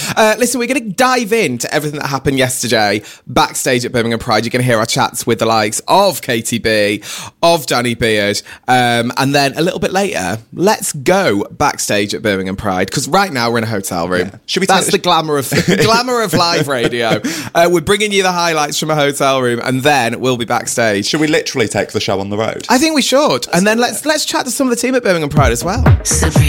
Listen, we're going to dive into everything that happened yesterday backstage at Birmingham Pride. You're going to hear our chats with the likes of Katie B, of Danny Beard, and then a little bit later, let's go backstage at Birmingham Pride, because right now we're in a hotel room. Yeah. That's the glamour of live radio. We're bringing you the highlights from a hotel room, and then we'll be backstage. Should we literally take the show on the road? I think we should. And then let's chat to some of the team at Birmingham Pride as well.